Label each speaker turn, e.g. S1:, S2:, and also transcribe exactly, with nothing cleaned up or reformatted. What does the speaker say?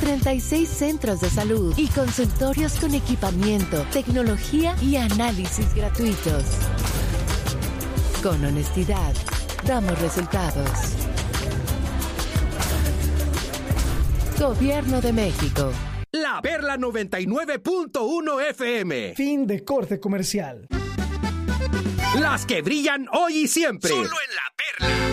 S1: treinta y seis centros de salud y consultorios con equipamiento, tecnología y análisis gratuitos. Con honestidad, damos resultados. Gobierno de México.
S2: La Perla noventa y nueve punto uno F M.
S3: Fin de corte comercial.
S2: Las que brillan hoy y siempre.
S4: Solo en La Perla.